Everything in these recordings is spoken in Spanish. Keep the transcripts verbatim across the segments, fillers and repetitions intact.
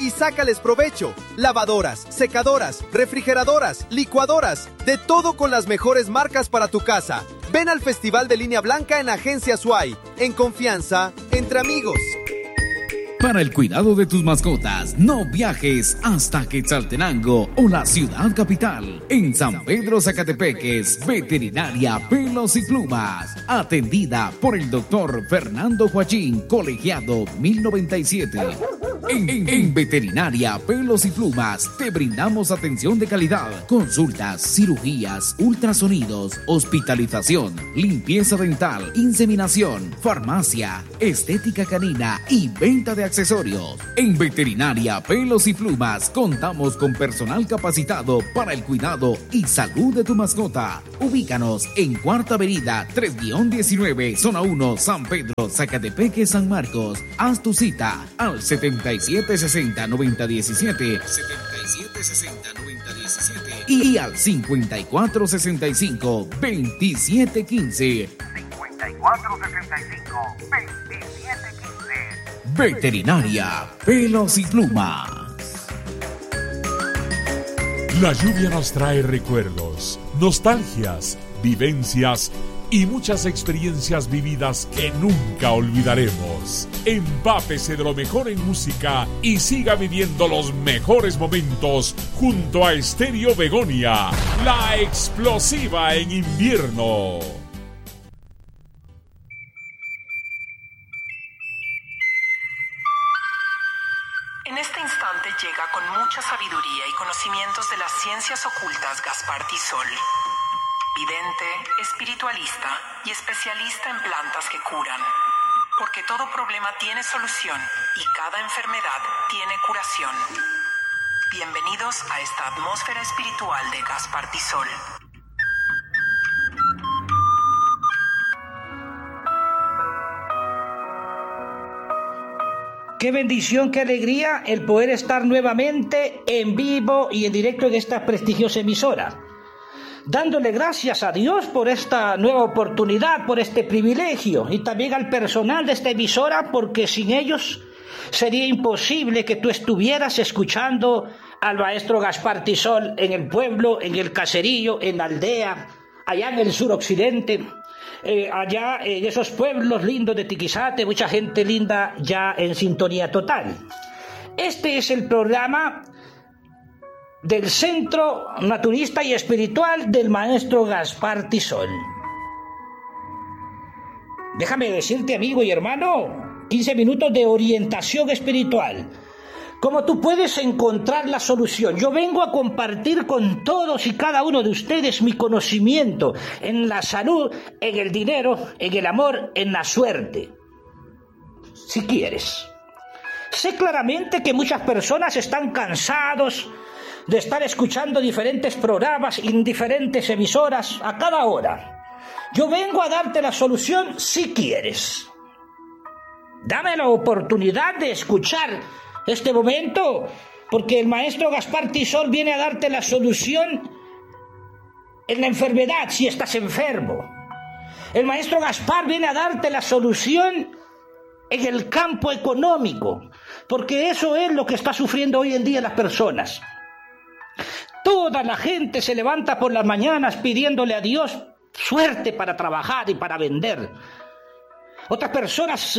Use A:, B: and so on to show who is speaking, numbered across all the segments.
A: y sácales provecho. Lavadoras, secadoras, refrigeradoras, licuadoras, de todo con las mejores marcas para tu casa. Ven al Festival de Línea Blanca en Agencias U A I. En confianza, entre amigos.
B: Para el cuidado de tus mascotas, no viajes hasta Quetzaltenango o la ciudad capital. En San Pedro Zacatepeques, Veterinaria Pelos y Plumas. Atendida por el doctor Fernando Joachín, colegiado mil noventa y siete. En, en, en Veterinaria Pelos y Plumas te brindamos atención de calidad, consultas, cirugías, ultrasonidos, hospitalización, limpieza dental, inseminación, farmacia, estética canina y venta de accesorios. En Veterinaria Pelos y Plumas contamos con personal capacitado para el cuidado y salud de tu mascota. Ubícanos en Cuarta Avenida tres diecinueve, Zona uno, San Pedro, Zacatepeque, San Marcos. Haz tu cita al setenta y siete sesenta, noventa diecisiete, setenta y siete sesenta, noventa diecisiete y al cincuenta y cuatro sesenta y cinco, veintisiete quince.
C: cincuenta y cuatro sesenta y cinco, veintisiete quince.
B: Veterinaria Pelos y Plumas.
D: La lluvia nos trae recuerdos, nostalgias, vivencias y muchas experiencias vividas que nunca olvidaremos. Empápese de lo mejor en música y siga viviendo los mejores momentos junto a Estéreo Begonia, la explosiva en invierno.
E: En este instante llega con mucha sabiduría y conocimientos de las ciencias ocultas Gaspar Tisol. Vidente, espiritualista y especialista en plantas que curan. Porque todo problema tiene solución y cada enfermedad tiene curación. Bienvenidos a esta atmósfera espiritual de Gaspar Tisol.
F: Qué bendición, qué alegría el poder estar nuevamente en vivo y en directo en esta prestigiosa emisora. Dándole gracias a Dios por esta nueva oportunidad, por este privilegio, y también al personal de esta emisora, porque sin ellos sería imposible que tú estuvieras escuchando al maestro Gaspar Tisol en el pueblo, en el caserío, en la aldea, allá en el suroccidente, eh, allá en esos pueblos lindos de Tiquizate, mucha gente linda ya en sintonía total. Este es el programa del Centro Naturista y Espiritual del maestro Gaspar Tisol. Déjame decirte, amigo y hermano, quince minutos de orientación espiritual. ¿Cómo tú puedes encontrar la solución? Yo vengo a compartir con todos y cada uno de ustedes mi conocimiento en la salud, en el dinero, en el amor, en la suerte. Si quieres. Sé claramente que muchas personas están cansados de estar escuchando diferentes programas en diferentes emisoras a cada hora. Yo vengo a darte la solución si quieres. Dame la oportunidad de escuchar este momento, porque el maestro Gaspar Tisol viene a darte la solución en la enfermedad si estás enfermo. El maestro Gaspar viene a darte la solución en el campo económico, porque eso es lo que está sufriendo hoy en día las personas. Toda la gente se levanta por las mañanas pidiéndole a Dios suerte para trabajar y para vender. Otras personas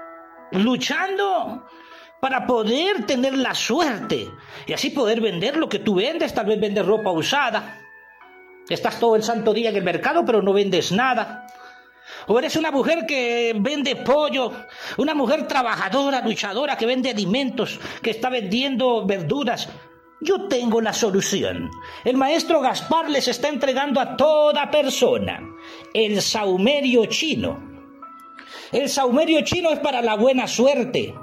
F: luchando para poder tener la suerte y así poder vender lo que tú vendes. Tal vez vendes ropa usada. Estás todo el santo día en el mercado, pero no vendes nada. O eres una mujer que vende pollo, una mujer trabajadora, luchadora, que vende alimentos, que está vendiendo verduras. Yo tengo la solución. El maestro Gaspar les está entregando a toda persona el saumerio chino. El saumerio chino es para la buena suerte.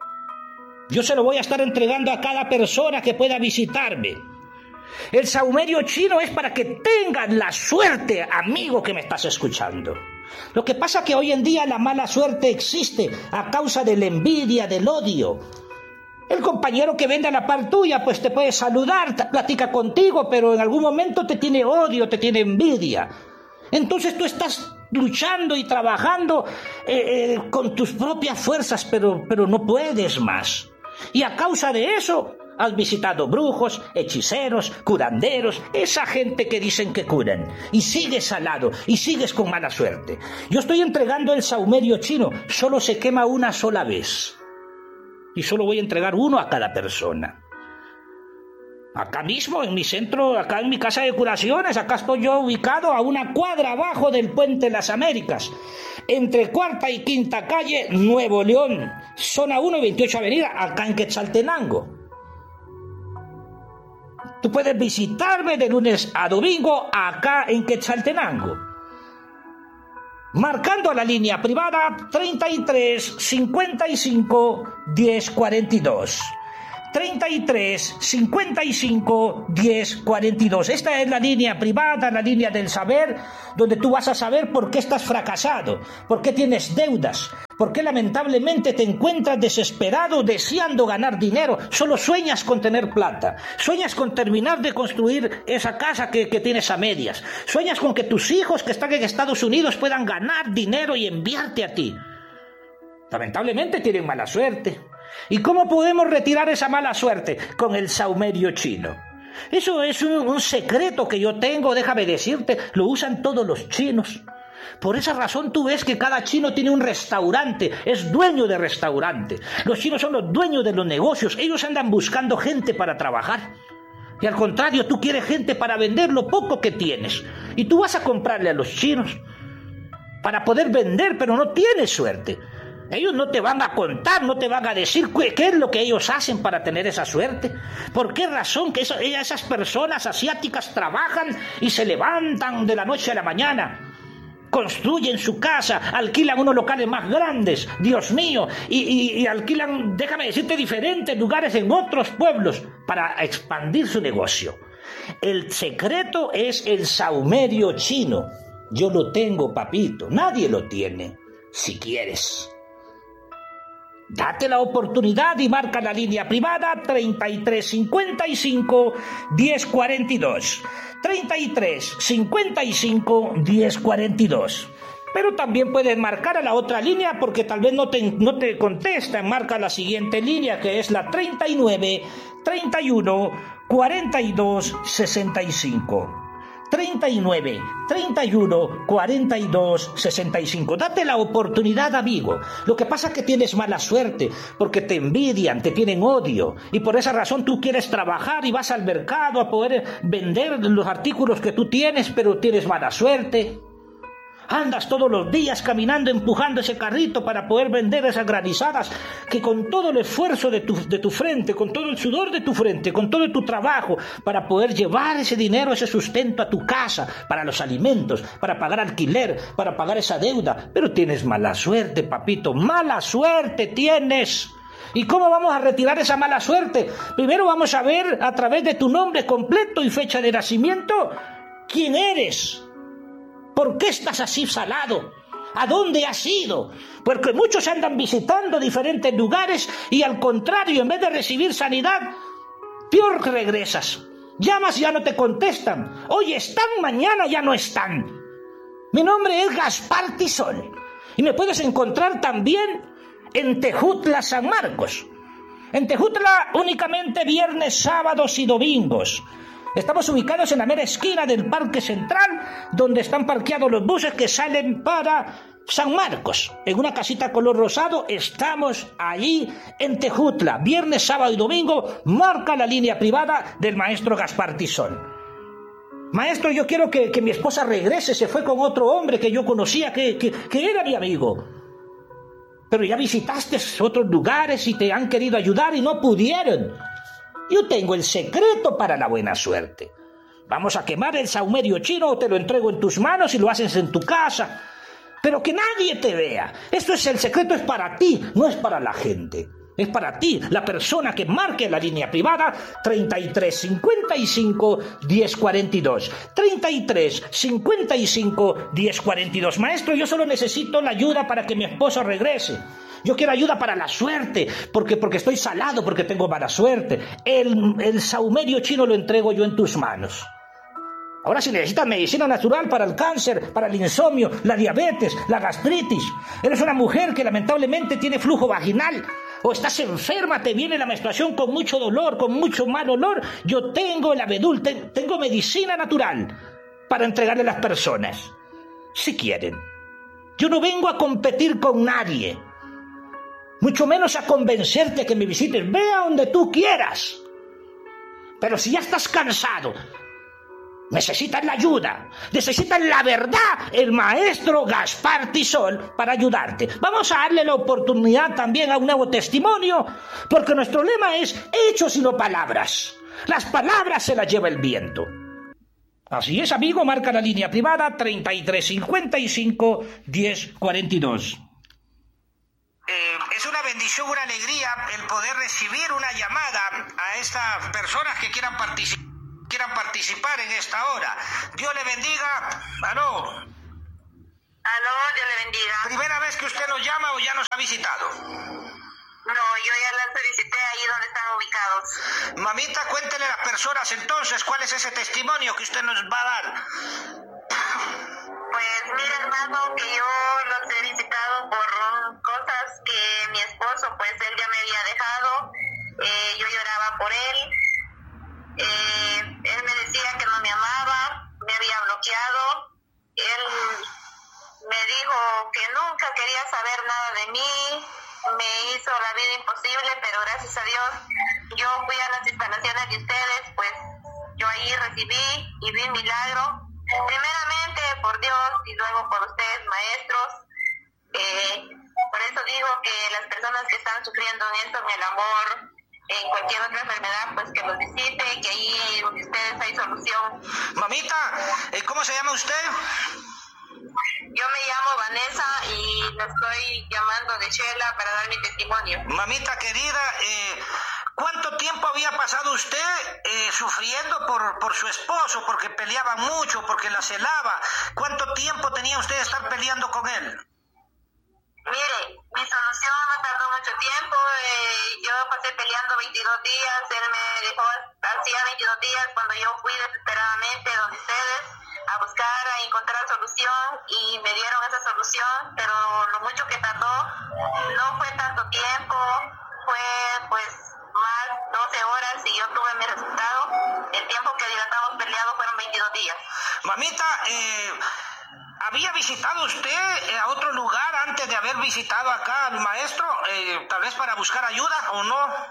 F: Yo se lo voy a estar entregando a cada persona que pueda visitarme. El saumerio chino es para que tengas la suerte, amigo que me estás escuchando. Lo que pasa es que hoy en día la mala suerte existe a causa de la envidia, del odio. El compañero que vende a la par tuya, pues te puede saludar, te platica contigo, pero en algún momento te tiene odio, te tiene envidia. Entonces tú estás luchando y trabajando eh, eh, con tus propias fuerzas, pero, pero no puedes más. Y a causa de eso, has visitado brujos, hechiceros, curanderos, esa gente que dicen que curan. Y sigues salado, y sigues con mala suerte. Yo estoy entregando el saumerio chino, solo se quema una sola vez. Y solo voy a entregar uno a cada persona. Acá mismo, en mi centro, acá en mi casa de curaciones, acá estoy yo ubicado a una cuadra abajo del Puente de las Américas, entre Cuarta y Quinta Calle, Nuevo León, zona uno y veintiocho Avenida, acá en Quetzaltenango. Tú puedes visitarme de lunes a domingo acá en Quetzaltenango, marcando a la línea privada treinta y tres, cincuenta y cinco, diez, cuarenta y dos. treinta y tres, cincuenta y cinco, diez, cuarenta y dos. Esta es la línea privada, la línea del saber, donde tú vas a saber por qué estás fracasado, por qué tienes deudas, por qué lamentablemente te encuentras desesperado deseando ganar dinero. Solo sueñas con tener plata, sueñas con terminar de construir esa casa que, que tienes a medias, sueñas con que tus hijos que están en Estados Unidos puedan ganar dinero y enviarte a ti. Lamentablemente tienen mala suerte. ¿Y cómo podemos retirar esa mala suerte? Con el saumerio chino. Eso es un, un secreto que yo tengo, déjame decirte, lo usan todos los chinos. Por esa razón tú ves que cada chino tiene un restaurante, es dueño de restaurante. Los chinos son los dueños de los negocios, ellos andan buscando gente para trabajar. Y al contrario, tú quieres gente para vender lo poco que tienes. Y tú vas a comprarle a los chinos para poder vender, pero no tienes suerte. Ellos no te van a contar, no te van a decir qué, qué es lo que ellos hacen para tener esa suerte. ¿Por qué razón que eso, esas personas asiáticas trabajan y se levantan de la noche a la mañana? Construyen su casa, alquilan unos locales más grandes, Dios mío, y, y, y alquilan, déjame decirte, diferentes lugares en otros pueblos para expandir su negocio. El secreto es el saumerio chino. Yo lo tengo, papito, nadie lo tiene. Si quieres, date la oportunidad y marca la línea privada treinta y tres, cincuenta y cinco, diez, cuarenta y dos. treinta y tres, cincuenta y cinco, diez, cuarenta y dos. Pero también puedes marcar a la otra línea porque tal vez no te, no te contestan. Marca la siguiente línea, que es la treinta y nueve, treinta y uno, cuarenta y dos, sesenta y cinco. treinta y nueve, treinta y uno, cuarenta y dos, sesenta y cinco. Date la oportunidad, amigo. Lo que pasa es que tienes mala suerte, porque te envidian, te tienen odio, y por esa razón tú quieres trabajar y vas al mercado a poder vender los artículos que tú tienes, pero tienes mala suerte. Andas todos los días caminando, empujando ese carrito para poder vender esas granizadas que con todo el esfuerzo de tu, de tu frente, con todo el sudor de tu frente, con todo tu trabajo, para poder llevar ese dinero, ese sustento a tu casa, para los alimentos, para pagar alquiler, para pagar esa deuda. Pero tienes mala suerte, papito, mala suerte tienes. ¿Y cómo vamos a retirar esa mala suerte? Primero vamos a ver a través de tu nombre completo y fecha de nacimiento quién eres. ¿Por qué estás así salado? ¿A dónde has ido? Porque muchos andan visitando diferentes lugares y al contrario, en vez de recibir sanidad, peor que regresas. Llamas y ya no te contestan. Hoy están, mañana ya no están. Mi nombre es Gaspar Tisol y me puedes encontrar también en Tejutla, San Marcos. En Tejutla únicamente viernes, sábados y domingos. Estamos ubicados en la mera esquina del Parque Central, donde están parqueados los buses que salen para San Marcos. En una casita color rosado, estamos allí en Tejutla. Viernes, sábado y domingo, marca la línea privada del maestro Gaspar Tisol. Maestro, yo quiero que, que mi esposa regrese, se fue con otro hombre que yo conocía, que, que, que era mi amigo. Pero ya visitaste otros lugares y te han querido ayudar y no pudieron. Yo tengo el secreto para la buena suerte. Vamos a quemar el saumerio chino o te lo entrego en tus manos y lo haces en tu casa. Pero que nadie te vea. Esto es el secreto, es para ti, no es para la gente. Es para ti, la persona que marque la línea privada treinta y tres, cincuenta y cinco, diez, cuarenta y dos. treinta y tres, cincuenta y cinco, diez, cuarenta y dos. Maestro, yo solo necesito la ayuda para que mi esposo regrese. Yo quiero ayuda para la suerte, porque, porque estoy salado, porque tengo mala suerte. El, el saumerio chino lo entrego yo en tus manos. Ahora, si necesitas medicina natural para el cáncer, para el insomnio, la diabetes, la gastritis, eres una mujer que lamentablemente tiene flujo vaginal, o estás enferma, te viene la menstruación con mucho dolor, con mucho mal olor, yo tengo el abedul, te, tengo medicina natural para entregarle a las personas, si quieren. Yo no vengo a competir con nadie, mucho menos a convencerte que me visites. Ve a donde tú quieras. Pero si ya estás cansado, necesitas la ayuda, necesitas la verdad, el maestro Gaspar Tisol para ayudarte. Vamos a darle la oportunidad también a un nuevo testimonio, porque nuestro lema es hechos y no palabras. Las palabras se las lleva el viento. Así es, amigo, marca la línea privada treinta y tres cincuenta y cinco diez cuarenta y dos.
G: Eh, es una bendición, una alegría el poder recibir una llamada a estas personas que quieran, partici- quieran participar en esta hora. Dios le bendiga. Aló.
H: Aló, Dios le bendiga.
G: ¿Primera vez que usted nos llama o ya nos ha visitado?
H: No, yo ya la solicité ahí donde están ubicados.
G: Mamita, cuéntele a las personas entonces cuál es ese testimonio que usted nos va a dar.
H: Pues mira, hermano, que yo los he visitado por um, cosas que mi esposo, pues él ya me había dejado. Eh, yo lloraba por él. Eh, él me decía que no me amaba, me había bloqueado. Él me dijo que nunca quería saber nada de mí. Me hizo la vida imposible, pero gracias a Dios yo fui a las instalaciones de ustedes, pues yo ahí recibí y vi un milagro. Primeramente por Dios y luego por ustedes, maestros. Eh, por eso digo que las personas que están sufriendo en esto, en el amor, en cualquier otra enfermedad, pues que los visite, que ahí donde ustedes hay solución.
G: Mamita, ¿cómo se llama usted?
H: Yo me llamo Vanessa y la estoy llamando de Shela para dar mi testimonio.
G: Mamita querida, eh, ¿cuánto tiempo había pasado usted eh, sufriendo por, por su esposo, porque peleaba mucho, porque la celaba? ¿Cuánto tiempo tenía usted de estar peleando con él?
H: Mire, mi solución no tardó mucho tiempo. Eh, yo pasé peleando veintidós días. Él me dejó hacía veintidós días cuando yo fui desesperadamente donde ustedes a buscar, a encontrar solución, y me dieron esa solución, pero lo mucho que tardó no fue tanto tiempo, fue pues más doce horas y yo tuve mi resultado. El tiempo que dilatamos peleado fueron veintidós días.
G: Mamita, eh, ¿había visitado usted a otro lugar antes de haber visitado acá al maestro? Eh, tal vez para buscar ayuda o no.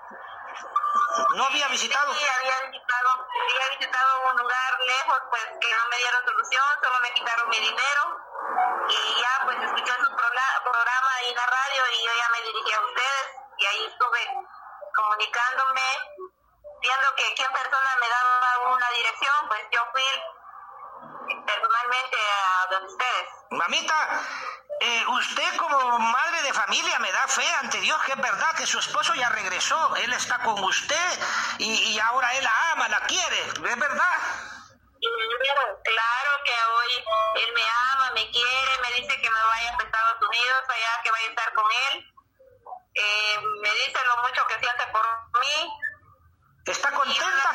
G: ¿No había visitado?
H: Sí, había visitado, había visitado un lugar lejos, pues que no me dieron solución, solo me quitaron mi dinero. Y ya pues escuché su pro- programa ahí en la radio y yo ya me dirigí a ustedes y ahí estuve comunicándome, viendo que quien persona me daba una dirección, pues yo fui personalmente a donde ustedes.
G: Mamita, eh, usted como madre de familia me da fe ante Dios que es verdad que su esposo ya regresó, él está con usted y, y ahora él la ama, la quiere, ¿es verdad?
H: Claro que hoy él me ama, me quiere, me dice que me vaya a Estados Unidos, allá que vaya a estar con él. Eh, me dice lo mucho que siente por mí.
G: ¿Está contenta?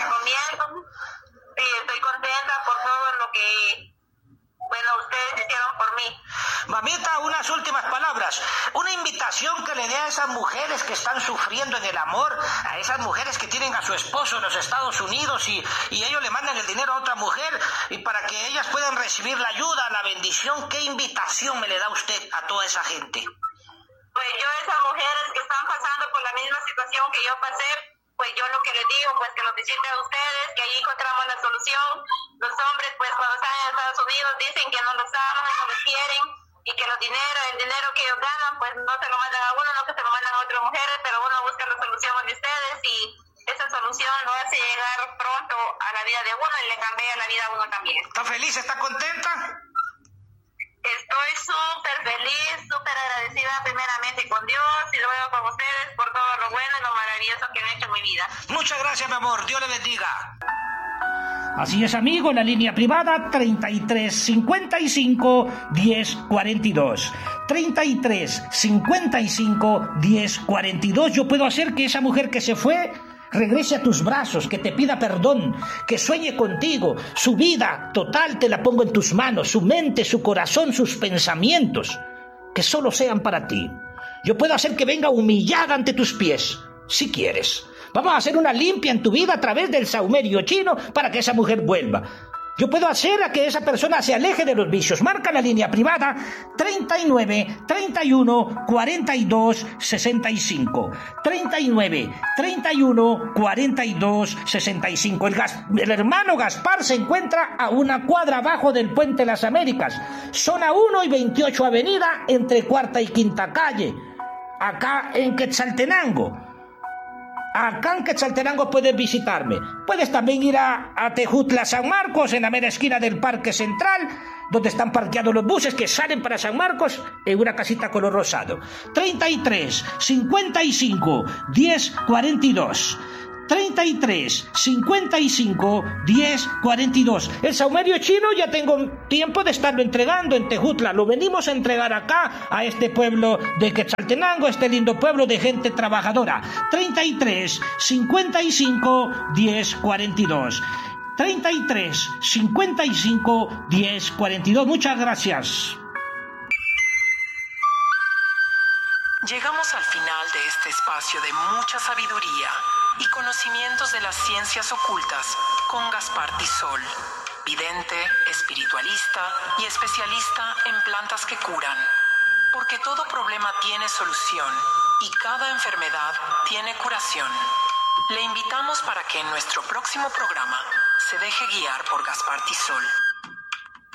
H: Sí, estoy contenta por todo lo que, bueno, ustedes hicieron por mí.
G: Mamita, unas últimas palabras, una invitación que le dé a esas mujeres que están sufriendo en el amor, a esas mujeres que tienen a su esposo en los Estados Unidos y, y ellos le mandan el dinero a otra mujer y para que ellas puedan recibir la ayuda, la bendición. ¿Qué invitación me le da usted a toda esa gente?
H: Pues yo a esas mujeres que están pasando por la misma situación que yo pasé, pues yo lo que les digo, pues que los visiten a ustedes, que ahí encontramos la solución. Los hombres, pues cuando están en Estados Unidos dicen que no los aman, no los quieren, y que los dinero, el dinero que ellos ganan, pues no se lo mandan a uno, no que se lo mandan a otras mujeres, pero uno busca la solución de ustedes y esa solución lo hace llegar pronto a la vida de uno y le cambia la vida a uno también.
G: ¿Está feliz? ¿Está contenta?
H: Estoy súper feliz, súper agradecida primeramente con Dios y luego con ustedes por todo lo bueno y lo maravilloso que han hecho en mi vida.
G: Muchas gracias, mi amor. Dios le bendiga.
F: Así es, amigo, la línea privada treinta y tres cincuenta y cinco diez cuarenta y dos. treinta y tres cincuenta y cinco diez cuarenta y dos. Yo puedo hacer que esa mujer que se fue regrese a tus brazos, que te pida perdón, que sueñe contigo. Su vida total te la pongo en tus manos, su mente, su corazón, sus pensamientos, que solo sean para ti. Yo puedo hacer que venga humillada ante tus pies, si quieres. Vamos a hacer una limpia en tu vida a través del saumerio chino para que esa mujer vuelva. Yo puedo hacer a que esa persona se aleje de los vicios. Marca la línea privada treinta y nueve, treinta y uno, cuarenta y dos, sesenta y cinco. treinta y nueve, treinta y uno, cuarenta y dos, sesenta y cinco. El, gas, el hermano Gaspar se encuentra a una cuadra abajo del Puente de las Américas. Zona uno y veintiocho Avenida, entre Cuarta y Quinta Calle. Acá en Quetzaltenango. Acá en Quetzaltenango puedes visitarme. Puedes también ir a, a Tejutla, San Marcos, en la mera esquina del Parque Central, donde están parqueados los buses que salen para San Marcos, en una casita color rosado. treinta y tres, cincuenta y cinco, diez, cuarenta y dos. treinta y tres, cincuenta y cinco, diez, cuarenta y dos. El saumerio chino ya tengo tiempo de estarlo entregando en Tejutla. Lo venimos a entregar acá, a este pueblo de Quetzaltenango, este lindo pueblo de gente trabajadora. treinta y tres, cincuenta y cinco, diez, cuarenta y dos. treinta y tres, cincuenta y cinco, diez, cuarenta y dos. Muchas gracias.
E: Llegamos al final de este espacio de mucha sabiduría y conocimientos de las ciencias ocultas con Gaspar Tisol, vidente, espiritualista y especialista en plantas que curan. Porque todo problema tiene solución y cada enfermedad tiene curación. Le invitamos para que en nuestro próximo programa se deje guiar por Gaspar Tisol.